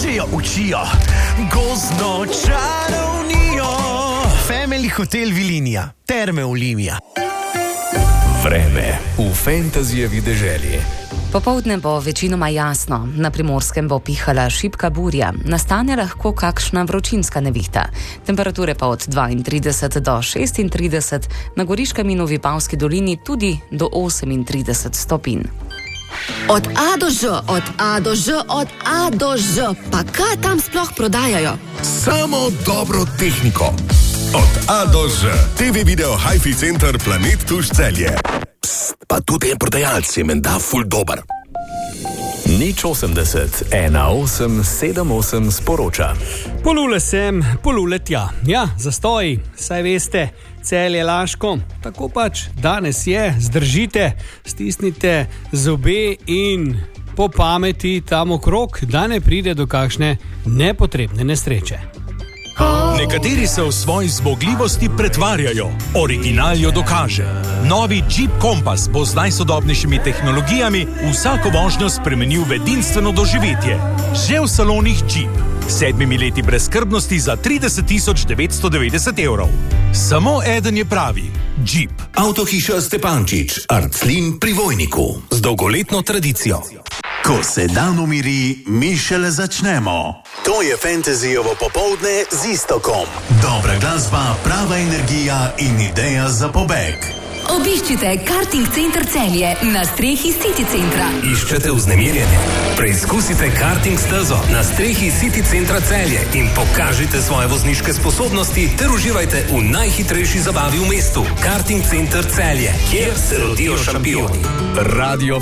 že jo učijo gozdno čarovnijo. Family Hotel Vilinija, Terme Olimia. Vreme v fantazijevi deželi. Popoldne bo večinoma jasno, na Primorskem bo pihala šibka burja, nastane lahko kakšna vročinska nevihta. Temperature pa od 32 do 36, na Goriškem in v Vipavski dolini tudi do 38 stopinj. Od A do Ž, od A do Ž, od A do Ž. Pa kaj tam sploh prodajajo? Samo dobro tehniko. Od A do Ž. TV video Hi-Fi Center Planet Tuš Celje. Psst, pa tudi en prodajalec je menda ful dober. Nič 80 18 78 sporoča. Polule sem, polule tja. Ja, zastoj, saj veste, Celje Laško. Tako pač danes je, zdržite, stisnite zobe in po pameti tam okrog, da ne pride do kakšne nepotrebne nesreče. Nekateri se v svoji zmogljivosti pretvarjajo, original jo dokaže. Novi Jeep Compass bo z najsodobnejšimi tehnologijami vsako vožnjo spremenil v edinstveno doživetje. Že v salonih Jeep. 7 leti brezskrbnosti za 30.990 evrov. Samo eden je pravi. Jeep. Avtohiša Stepančič, Arclin pri Vojniku. Z dolgoletno tradicijo. Ko se dan umiri, mi šele začnemo. To je Fantasyjevo popoldne z Iztokom. Dobra glasba, prava energija in ideja za pobeg. Obiščite Karting Center Celje na strehi City Centra. Iščete vznemirjenje? Preizkusite karting stezo na strehi City Centra Celje in pokažite svoje vozniške sposobnosti ter uživajte v najhitrejši zabavi v mestu. Karting Center Celje, kjer se rodijo šampioni. Radio